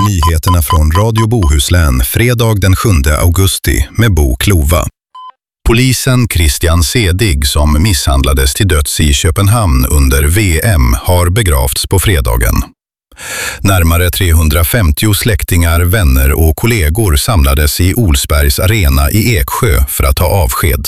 nyheterna från Radio Bohuslän fredag den 7 augusti med Bo Klova. Polisen Christian Sedig, som misshandlades till döds i Köpenhamn under VM, har begravts på fredagen. Närmare 350 släktingar, vänner och kollegor samlades i Olsbergs arena i Eksjö för att ta avsked.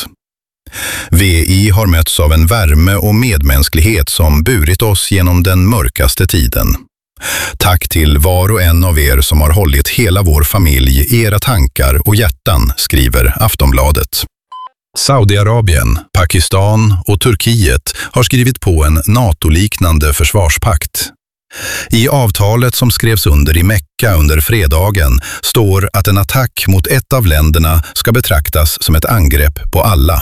VI har mötts av en värme och medmänsklighet som burit oss genom den mörkaste tiden. Tack till var och en av er som har hållit hela vår familj i era tankar och hjärtan, skriver Aftonbladet. Saudiarabien, Pakistan och Turkiet har skrivit på en NATO-liknande försvarspakt. I avtalet som skrevs under i Mekka under fredagen står att en attack mot ett av länderna ska betraktas som ett angrepp på alla.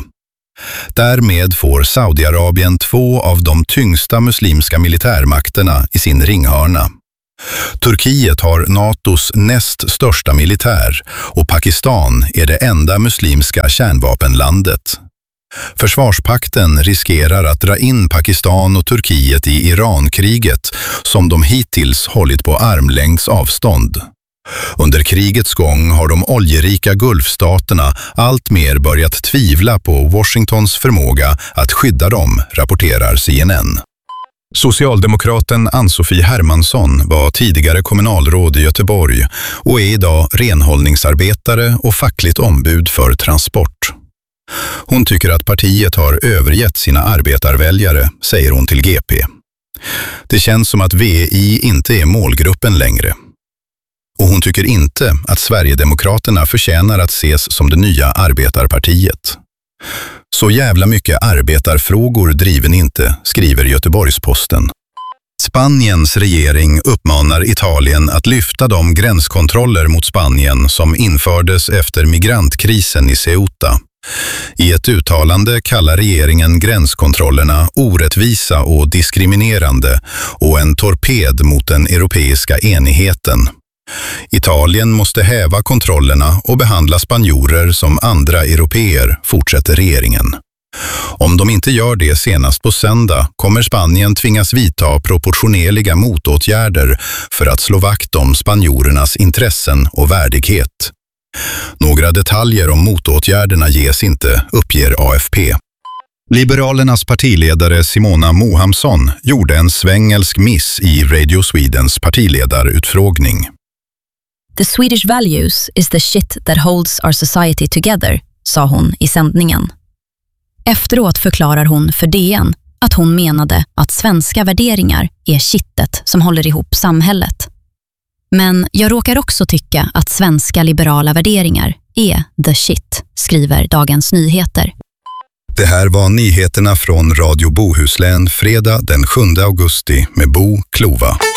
Därmed får Saudiarabien 2 av de tyngsta muslimska militärmakterna i sin ringhörna. Turkiet har NATOs näst största militär och Pakistan är det enda muslimska kärnvapenlandet. Försvarspakten riskerar att dra in Pakistan och Turkiet i Irankriget som de hittills hållit på armlängds avstånd. Under krigets gång har de oljerika gulfstaterna allt mer börjat tvivla på Washingtons förmåga att skydda dem, rapporterar CNN. Socialdemokraten Ann-Sofie Hermansson var tidigare kommunalråd i Göteborg och är idag renhållningsarbetare och fackligt ombud för Transport. Hon tycker att partiet har övergett sina arbetarväljare, säger hon till GP. Det känns som att VI inte är målgruppen längre. Och hon tycker inte att Sverigedemokraterna förtjänar att ses som det nya arbetarpartiet. Så jävla mycket arbetarfrågor driven inte, skriver Göteborgs-Posten. Spaniens regering uppmanar Italien att lyfta de gränskontroller mot Spanien som infördes efter migrantkrisen i Ceuta. I ett uttalande kallar regeringen gränskontrollerna orättvisa och diskriminerande och en torped mot den europeiska enigheten. Italien måste häva kontrollerna och behandla spanjorer som andra européer, fortsätter regeringen. Om de inte gör det senast på söndag kommer Spanien tvingas vidta proportionerliga motåtgärder för att slå vakt om spanjorernas intressen och värdighet. Några detaljer om motåtgärderna ges inte, uppger AFP. Liberalernas partiledare Simona Mohamsson gjorde en svängelsk miss i Radio Swedens partiledarutfrågning. The Swedish values is the shit that holds our society together, sa hon i sändningen. Efteråt förklarar hon för DN att hon menade att svenska värderingar är kittet som håller ihop samhället. Men jag råkar också tycka att svenska liberala värderingar är the shit, skriver Dagens Nyheter. Det här var nyheterna från Radio Bohuslän fredag den 7 augusti med Bo Klova.